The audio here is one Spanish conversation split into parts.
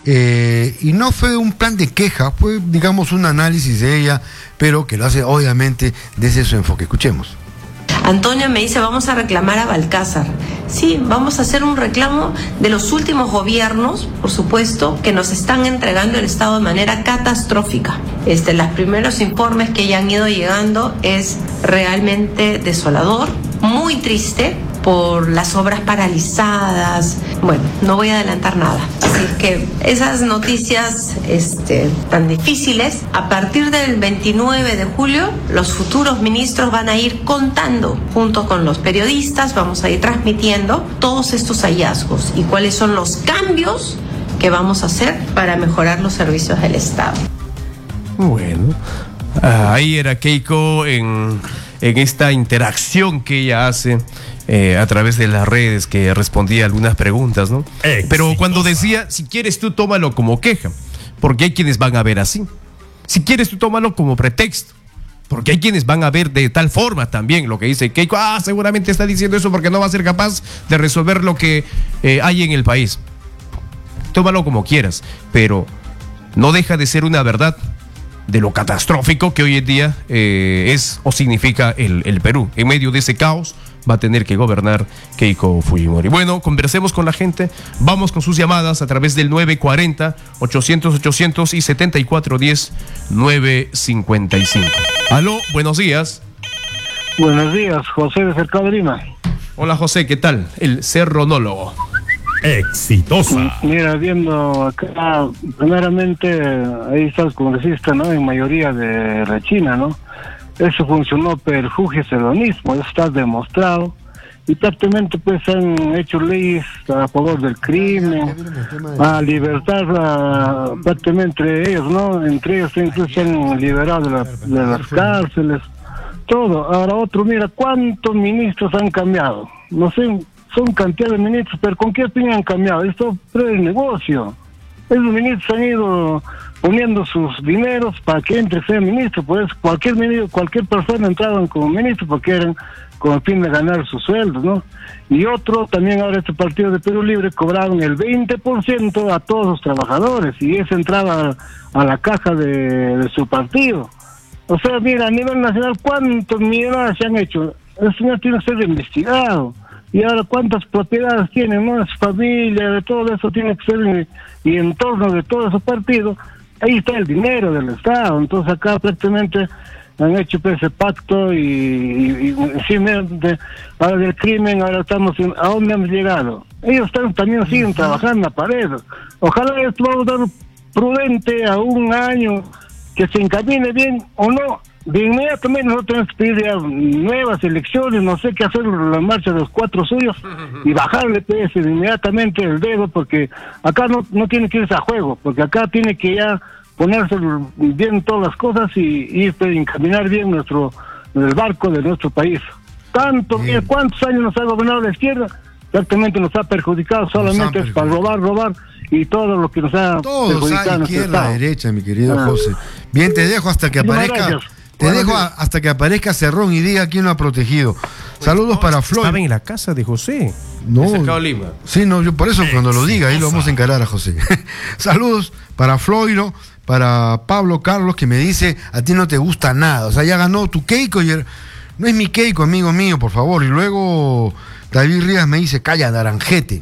y no fue un plan de queja, fue, digamos, un análisis de ella, pero que lo hace obviamente desde su enfoque. Escuchemos. Antonio me dice, vamos a reclamar a Balcázar. Sí, vamos a hacer un reclamo de los últimos gobiernos, por supuesto, que nos están entregando el Estado de manera catastrófica. Los primeros informes que ya han ido llegando es realmente desolador, muy triste, por las obras paralizadas. Bueno, no voy a adelantar nada. Así que esas noticias tan difíciles, a partir del 29 de julio, los futuros ministros van a ir contando, junto con los periodistas, vamos a ir transmitiendo todos estos hallazgos y cuáles son los cambios que vamos a hacer para mejorar los servicios del Estado. Bueno, ahí era Keiko en esta interacción que ella hace a través de las redes, que respondía a algunas preguntas, ¿no? Pero cuando decía, si quieres tú tómalo como queja, porque hay quienes van a ver así. Si quieres tú tómalo como pretexto, porque hay quienes van a ver de tal forma también lo que dice Keiko. Seguramente está diciendo eso porque no va a ser capaz de resolver lo que hay en el país. Tómalo como quieras, pero no deja de ser una verdad de lo catastrófico que hoy en día es o significa el Perú. En medio de ese caos va a tener que gobernar Keiko Fujimori. Bueno, conversemos con la gente, vamos con sus llamadas a través del 940-800-800 y 7410-955. Aló, buenos días. Buenos días, José de Cercado de Lima. Hola José, ¿qué tal? El serronólogo. Exitosa. Mira, viendo acá, primeramente, ahí está el congresista, ¿no? En mayoría de la China, ¿no? Eso funcionó perjuicio hedonismo, eso está demostrado. Y prácticamente pues han hecho leyes a favor del crimen, a libertar prácticamente entre ellos, ¿no? Entre ellos incluso se han liberado de las cárceles, todo. Ahora otro, mira, ¿cuántos ministros han cambiado? No sé, son cantidad de ministros, pero ¿con qué opinión han cambiado? Esto es el negocio. Esos ministros han ido poniendo sus dineros para que entre sea ministro. Por eso cualquier ministro, cualquier persona entraban como ministro porque eran con el fin de ganar sus sueldos, ¿no? Y otro, también ahora este partido de Perú Libre cobraron el 20% a todos los trabajadores y eso entraba a la caja de su partido. O sea, mira, a nivel nacional, ¿cuántos millones se han hecho? Eso no tiene que ser investigado. Y ahora, ¿cuántas propiedades tienen, no? Su familia, de todo eso tiene que ser, y en torno de todos esos partidos, ahí está el dinero del Estado. Entonces acá prácticamente han hecho pues, ese pacto y simplemente, ahora del crimen, ahora estamos ¿a dónde hemos llegado? Ellos también siguen trabajando a pared. Ojalá esto vamos a dar prudente a un año, que se encamine bien o no. De inmediatamente nosotros tenemos que pedir ya nuevas elecciones, no sé qué hacer la marcha de los cuatro suyos y bajarle pues, inmediatamente el dedo, porque acá no tiene que irse a juego, porque acá tiene que ya ponerse bien todas las cosas y ir pues, encaminar bien el barco de nuestro país. Mira, ¿cuántos años nos ha gobernado la izquierda? Exactamente nos ha perjudicado, solamente es para robar y todo lo que nos ha perjudicado. Todos izquierda, derecha, mi querido José. Bien, te dejo hasta que aparezca. Hasta que aparezca Cerrón y diga quién lo ha protegido. Saludos para Floyd. Estaba en la casa de José. No. De Cercado Lima. Sí, no, yo por eso cuando lo diga, ahí lo vamos a encarar a José. Saludos para Floyd, para Pablo Carlos, que me dice, a ti no te gusta nada. O sea, ya ganó tu Keiko. No es mi Keiko, amigo mío, por favor. Y luego David Rivas me dice, calla, naranjete.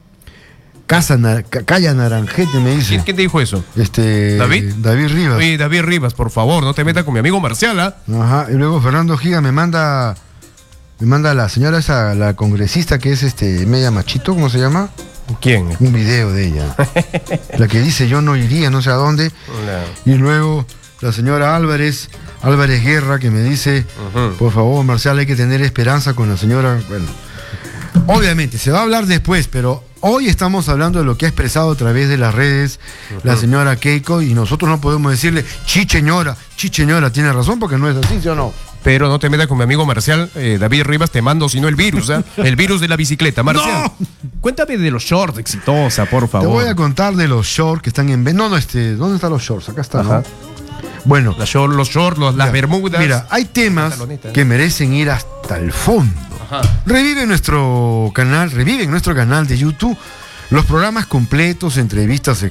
Calla Naranjete, me dice. ¿Quién te dijo eso? ¿David? David Rivas. Oye, David Rivas, por favor, no te metas con mi amigo Marcial, ¿ah? Ajá, y luego Fernando Giga me manda la señora esa, la congresista que es media machito, ¿cómo se llama? ¿Quién? Un video de ella. La que dice yo no iría, no sé a dónde. Hola. Y luego la señora Álvarez Guerra, que me dice, por favor, Marcial, hay que tener esperanza con la señora. Bueno, obviamente, se va a hablar después, pero hoy estamos hablando de lo que ha expresado a través de las redes la señora Keiko, y nosotros no podemos decirle, chicheñora, tiene razón, porque no es así, ¿sí o no? Pero no te metas con mi amigo Marcial, David Rivas, te mando, sino el virus, ¿eh? El virus de la bicicleta. Marcial, no. Cuéntame de los shorts, Exitosa, por favor. Te voy a contar de los shorts que están en... ¿dónde están los shorts? Acá están, ¿no? Bueno. Los shorts, las bermudas. Mira, hay temas que merecen ir hasta el fondo. Revive en nuestro canal de YouTube los programas completos, entrevistas